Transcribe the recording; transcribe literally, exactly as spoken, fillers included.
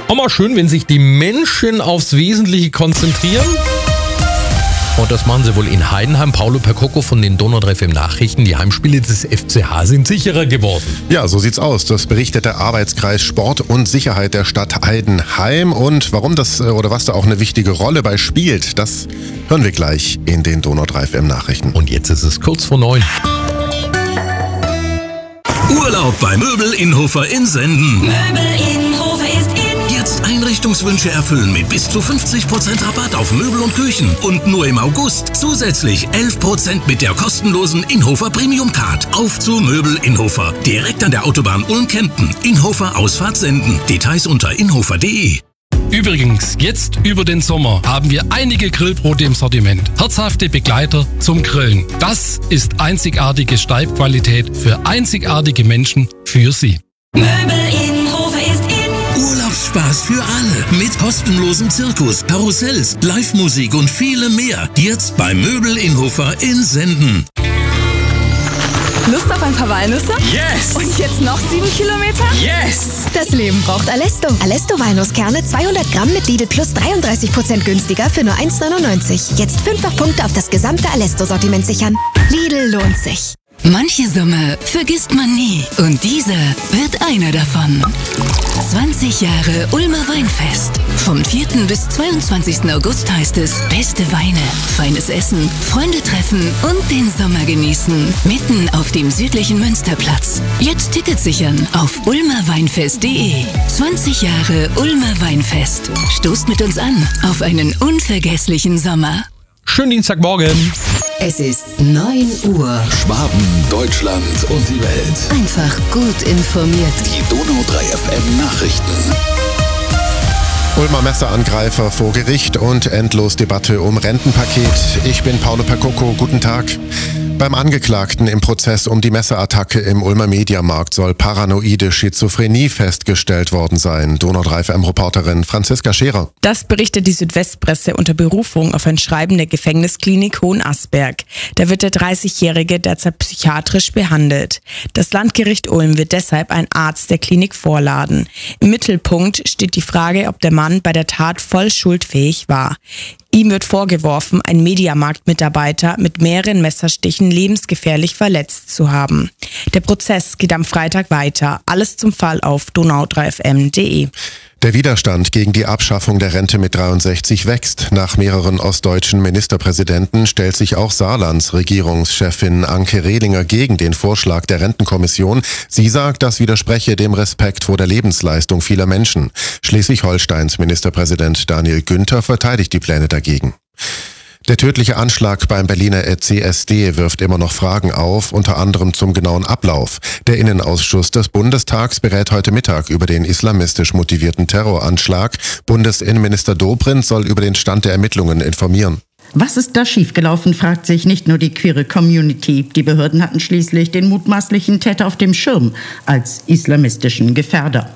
Auch mal schön, wenn sich die Menschen aufs Wesentliche konzentrieren. Und das machen sie wohl in Heidenheim. Paulo Percoco von den Donau drei F M Nachrichten. Die Heimspiele des F C H sind sicherer geworden. Ja, so sieht's aus. Das berichtet der Arbeitskreis Sport und Sicherheit der Stadt Heidenheim. Und warum das oder was da auch eine wichtige Rolle bei spielt, das hören wir gleich in den Donau drei F M Nachrichten. Und jetzt ist es kurz vor neun. Urlaub bei Möbel Innhofer in Senden. Möbel Innhofer ist in. Jetzt Einrichtungswünsche erfüllen mit bis zu fünfzig Prozent Rabatt auf Möbel und Küchen. Und nur im August zusätzlich elf Prozent mit der kostenlosen Innhofer Premium Card. Auf zu Möbel Innhofer. Direkt an der Autobahn Ulm-Kempten. Innhofer Ausfahrt Senden. Details unter innhofer punkt de. Übrigens, jetzt über den Sommer haben wir einige Grillbrote im Sortiment. Herzhafte Begleiter zum Grillen. Das ist einzigartige Steibqualität für einzigartige Menschen für Sie. Möbel Innhofer ist in. Urlaubsspaß für alle. Mit kostenlosem Zirkus, Karussells, Live-Musik und vielem mehr. Jetzt bei Möbel Innhofer in Senden. Lust auf ein paar Walnüsse? Yes! Und jetzt noch sieben Kilometer? Yes! Das Leben braucht Alesto. Alesto Walnusskerne zweihundert Gramm mit Lidl Plus dreiunddreißig Prozent günstiger für nur eins neunundneunzig. Jetzt fünffach Punkte auf das gesamte Alesto-Sortiment sichern. Lidl lohnt sich. Manche Sommer vergisst man nie und dieser wird einer davon. zwanzig Jahre Ulmer Weinfest. Vom vierten bis zweiundzwanzigsten August heißt es beste Weine, feines Essen, Freunde treffen und den Sommer genießen. Mitten auf dem südlichen Münsterplatz. Jetzt Tickets sichern auf ulmer weinfest punkt de. zwanzig Jahre Ulmer Weinfest. Stoßt mit uns an auf einen unvergesslichen Sommer. Schönen Dienstagmorgen. Es ist neun Uhr. Schwaben, Deutschland und die Welt. Einfach gut informiert. Die Donau drei F M Nachrichten. Ulmer Messerangreifer vor Gericht und endlos Debatte um Rentenpaket. Ich bin Paulo Percoco. Guten Tag. Beim Angeklagten im Prozess um die Messerattacke im Ulmer Mediamarkt soll paranoide Schizophrenie festgestellt worden sein. Donau drei F M-Reporterin Franziska Scherer. Das berichtet die Südwestpresse unter Berufung auf ein Schreiben der Gefängnisklinik Hohenasperg. Da wird der dreißigjährige derzeit psychiatrisch behandelt. Das Landgericht Ulm wird deshalb einen Arzt der Klinik vorladen. Im Mittelpunkt steht die Frage, ob der Mann bei der Tat voll schuldfähig war. Ihm wird vorgeworfen, einen Mediamarkt-Mitarbeiter mit mehreren Messerstichen lebensgefährlich verletzt zu haben. Der Prozess geht am Freitag weiter. Alles zum Fall auf donau drei f m punkt de. Der Widerstand gegen die Abschaffung der Rente mit dreiundsechzig wächst. Nach mehreren ostdeutschen Ministerpräsidenten stellt sich auch Saarlands Regierungschefin Anke Rehlinger gegen den Vorschlag der Rentenkommission. Sie sagt, das widerspreche dem Respekt vor der Lebensleistung vieler Menschen. Schleswig-Holsteins Ministerpräsident Daniel Günther verteidigt die Pläne dagegen. Der tödliche Anschlag beim Berliner C S D wirft immer noch Fragen auf, unter anderem zum genauen Ablauf. Der Innenausschuss des Bundestags berät heute Mittag über den islamistisch motivierten Terroranschlag. Bundesinnenminister Dobrindt soll über den Stand der Ermittlungen informieren. Was ist da schiefgelaufen, fragt sich nicht nur die queere Community. Die Behörden hatten schließlich den mutmaßlichen Täter auf dem Schirm als islamistischen Gefährder.